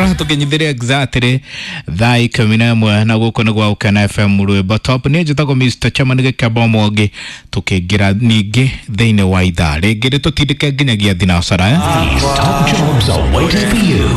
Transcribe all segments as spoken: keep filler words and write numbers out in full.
Toro tukinyithire exactly thaa ikumi na imwe na guko ni gwa Ukena F M Rwimbo Top. Ni njitagwo Mister Chairman Gikabo Mwangi tukingira ningi thiini wa ithaa ringi ritutindike nginyagia thinacara eh. Top jobs are waiting for you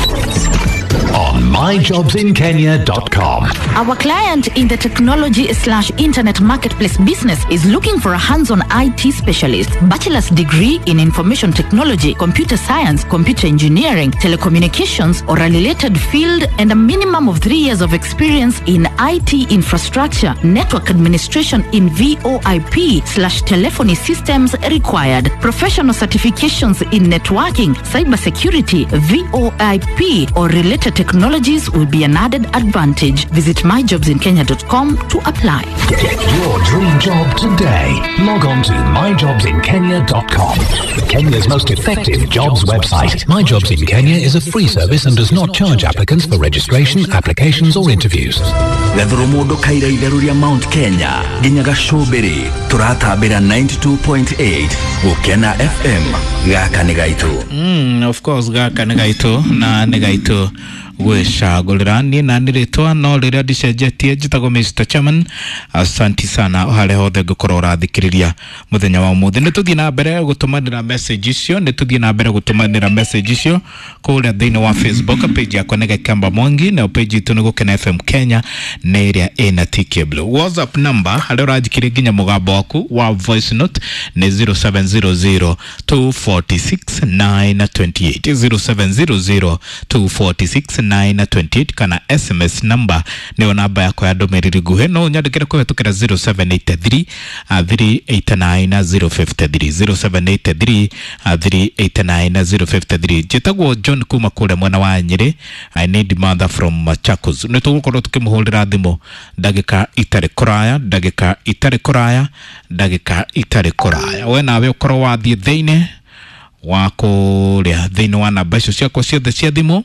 on my jobs in kenya dot com. Our client in the technology slash internet marketplace business is looking for a hands-on I T specialist, bachelor's degree in information technology, computer science, computer engineering, telecommunications, or a related field, and a minimum of three years of experience in I T infrastructure, network administration in V O I P slash telephony systems required. Professional certifications in networking, cybersecurity, V O I P, or related technologies will be an added advantage. Visit my jobs in kenya dot com to apply. Get your dream job today. Log on to my jobs in kenya dot com, Kenya's most effective jobs website. My Jobs in Kenya is a free service and does not charge applicants for registration, applications, or interviews. Gathromodo kaira itheruria Mount Kenya, ginyaga Shobiri, turatabira ninety-two point eight, Ukena F M, gaka ni gaitu. Mm, of course gaka ni gaitu, na ni gaitu. Gwicagurira ni na niritwa no riria ndicenjetie njitagwo Mister Chairman. Asanti sana hale hothe ngukorwo urathikiriria muthenya wa umuthi. Ni tuthie na mbere gutumanira message icio, ni tuthie na mbere gutumanira message icio kuria thiini wa Facebook page yakwa ni Gikabo Mwangi, na page itu ni Ukena F M Kenya na iria ina T K Blue. WhatsApp number hale urathikiriria nginya mugambo waku wa voice note ni zero seven zero zero two four six nine two eight zero seven zero zero two four six nine two eight, kana S M S number ni namba yako ya ndumiriri nguhi no nyandikire kuhetukira zero seven eight three three eight nine zero five three zero seven eight three three eight nine zero five three. Jitagwo John kuma kule mwana wa Nyeri. I need mother from Machakos. Nitugukorwo tukimuhurira thimu ndagika itari kuraya ndagika itari kuraya ndagika itari kuraya. We nawe ukorwo wathie thiini wa kuria thiini wa namba icio ciakwa ciothe cia thimu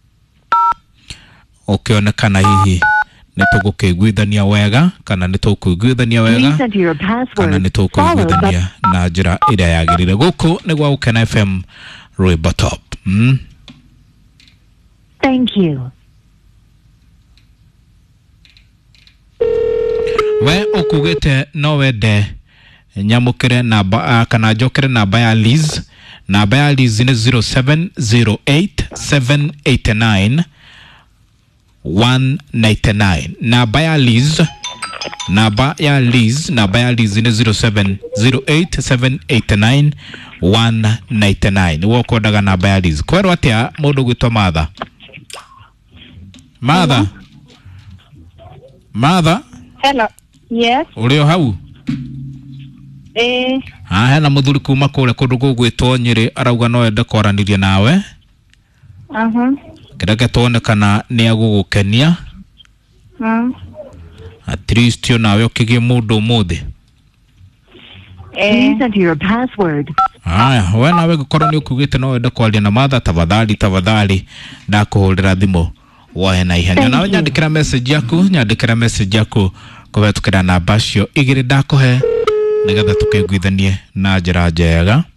ukionekana hihi nitugukiguithania wega kana nitukuiguithania wega kana nitukuiguithania na njira iria yagirire. Guku ni gwa Ukena F M Rwimbo Top. Mm. Thank you. We ukugite no wende nyamukire namba kana njokere namba ya Liz. Namba ya Liz ni zero seven zero eight seven eight nine one nine nine. Namba ya Liz namba ya Liz namba ya Liz ni zero seven zero eight seven eight nine one nine nine. Woko daga namba ya Liz. Kwero atia mundu gwitwa Matha. Matha. Matha. Hello. Yes. Ulio hau? Eh. Ah, hena muthuri kuma kule kundu gugwitwo Nyeri arauga no ende kwaraniria nawe. Aha. Kireke tuonekana ni agugukenia. Mm. At least yo nawe ukigie mundu muthi. Please enter your password. Aya, we nawe gukorwo ni ukugite no ende kwaria na Matha, tafadhali tafadhali ndakuhurira thimu woe na ihenya. Nawe nyandikira message yaku nyandikira message yaku kubetukira namba cio igiri ndakuhe nigetha tukiguithanie na njira njega.